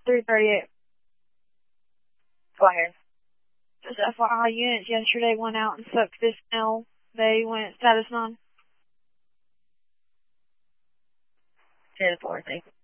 338. Go ahead. Just FYI, units yesterday went out and sucked this L. They went status 9. 10-4, thank you.